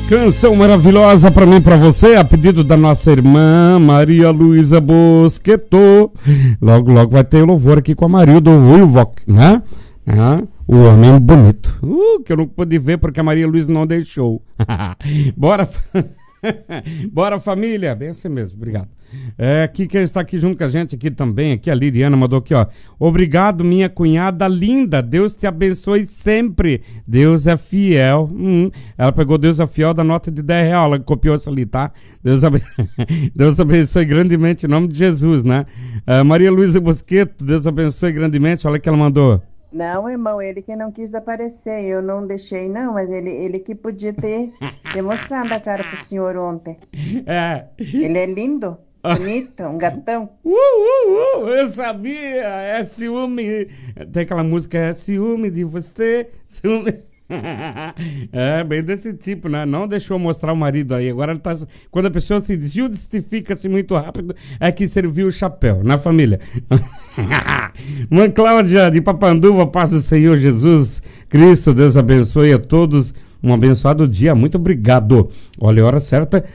Canção maravilhosa pra mim, pra você, a pedido da nossa irmã Maria Luísa Bosqueto. Logo, logo vai ter louvor aqui com a Marilda Wilvock, né? O homem bonito. Que eu não pude ver porque a Maria Luísa não deixou. Bora, bora família. Bem assim mesmo, obrigado. Aqui quem está aqui junto com a gente aqui também, aqui a Liriana mandou aqui, ó. Obrigado, minha cunhada linda, Deus te abençoe sempre, Deus é fiel. Ela pegou Deus é fiel da nota de R$10, ela copiou essa ali, tá? Deus abençoe grandemente em nome de Jesus, né? Maria Luísa Bosqueto, Deus abençoe grandemente, olha que ela mandou. Não, irmão, ele que não quis aparecer, eu não deixei não, mas ele que podia ter mostrado a cara pro senhor ontem. Ele é lindo, bonito, um gatão. Eu sabia, é ciúme, tem aquela música, é ciúme de você, ciúme... bem desse tipo, né? Não deixou mostrar o marido aí. Agora ele tá... Quando a pessoa se justifica-se muito rápido, é que serviu o chapéu na família. Mãe Cláudia de Papanduva, paz do Senhor Jesus Cristo, Deus abençoe a todos. Um abençoado dia, muito obrigado. Olha a hora certa,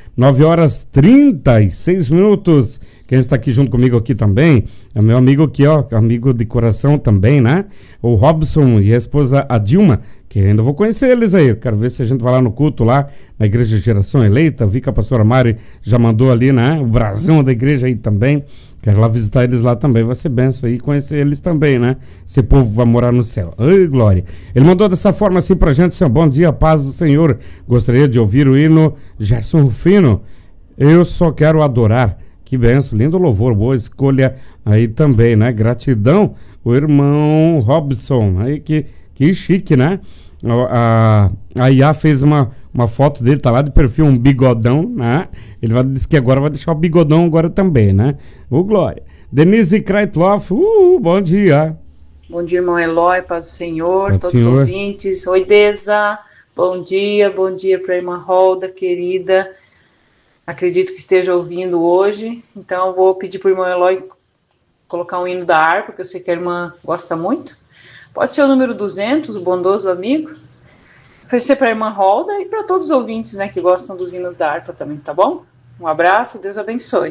9h36. Quem está aqui junto comigo aqui também é meu amigo aqui, ó, amigo de coração também, né? O Robson e a esposa a Dilma, que ainda vou conhecer eles aí. Eu quero ver se a gente vai lá no culto lá, na Igreja Geração Eleita. Vi que a pastora Mari já mandou ali, né? O brasão da igreja aí também. Quero lá visitar eles lá também, vai ser benção aí, conhecer eles também, né? Esse povo vai morar no céu. Ai, glória. Ele mandou dessa forma assim pra gente, assim, bom dia, paz do Senhor. Gostaria de ouvir o hino Gerson Rufino. Eu só quero adorar. Que benção, lindo louvor, boa escolha aí também, né? Gratidão, o irmão Robson, aí que chique, né? A Iá fez uma foto dele, tá lá de perfil, um bigodão, né? Ele disse que agora vai deixar o bigodão agora também, né? Glória. Denise Kreitloff, bom dia. Bom dia, irmão Eloy, paz do Senhor, paz todos os ouvintes. Oi, Deza, bom dia para a irmã Rolda, querida. Acredito que esteja ouvindo hoje, então vou pedir para o irmão Eloy colocar um hino da harpa, que eu sei que a irmã gosta muito. Pode ser o número 200, o bondoso amigo. Oferecer para a irmã Rolda e para todos os ouvintes, né, que gostam dos hinos da harpa também, tá bom? Um abraço, Deus abençoe.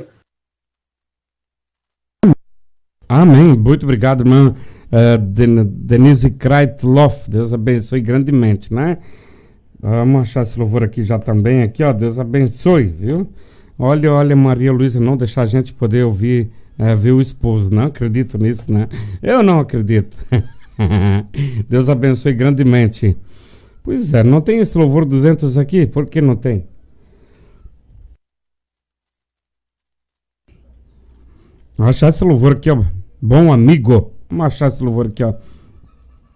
Amém, muito obrigado, irmã Denise Kreitloff, Deus abençoe grandemente, né? Vamos achar esse louvor aqui já também, aqui ó, Deus abençoe, viu? Olha, Maria Luísa, não deixar a gente poder ouvir, ver o esposo, não acredito nisso, né? Eu não acredito. Deus abençoe grandemente. Pois é, não tem esse louvor 200 aqui? Por que não tem? Vamos achar esse louvor aqui, ó, bom amigo, vamos achar esse louvor aqui, ó.